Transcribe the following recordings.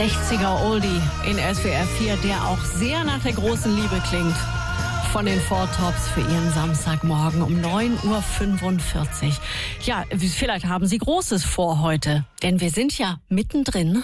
60er Oldie in SWR 4, der auch sehr nach der großen Liebe klingt. Von den Four Tops für Ihren Samstagmorgen um 9.45 Uhr. Ja, vielleicht haben Sie Großes vor heute, denn wir sind ja mittendrin.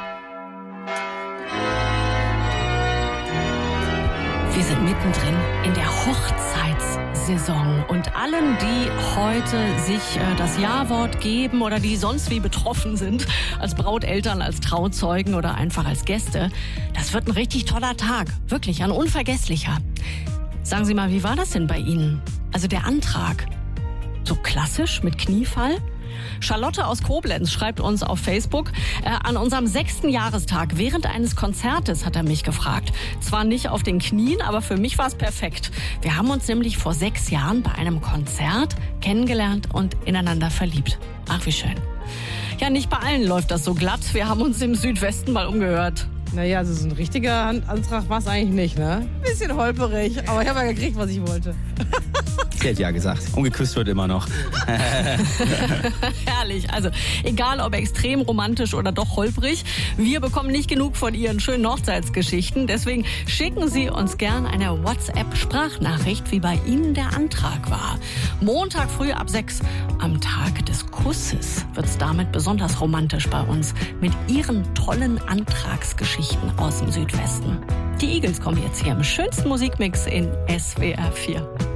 Wir sind mittendrin in der Hochzeitssaison und allen, die heute sich das Ja-Wort geben oder die sonst wie betroffen sind, als Brauteltern, als Trauzeugen oder einfach als Gäste, das wird ein richtig toller Tag, wirklich ein unvergesslicher. Sagen Sie mal, wie war das denn bei Ihnen? Also der Antrag, so klassisch mit Kniefall? Charlotte aus Koblenz schreibt uns auf Facebook, an unserem 6. Jahrestag während eines Konzertes hat er mich gefragt. Zwar nicht auf den Knien, aber für mich war es perfekt. Wir haben uns nämlich vor 6 Jahren bei einem Konzert kennengelernt und ineinander verliebt. Ach, wie schön. Ja, nicht bei allen läuft das so glatt. Wir haben uns im Südwesten mal umgehört. Naja, also so ein richtiger Antrag war es eigentlich nicht, ne? Bisschen holperig, aber ich habe ja gekriegt, was ich wollte. Sie hat ja gesagt. Und geküsst wird immer noch. Herrlich. Also egal ob extrem romantisch oder doch holprig, wir bekommen nicht genug von Ihren schönen Hochzeitsgeschichten. Deswegen schicken Sie uns gern eine WhatsApp-Sprachnachricht, wie bei Ihnen der Antrag war. Montag früh ab 6 am Tag des Kusses wird's damit besonders romantisch bei uns mit Ihren tollen Antragsgeschichten aus dem Südwesten. Die Eagles kommen jetzt hier im schönsten Musikmix in SWR 4.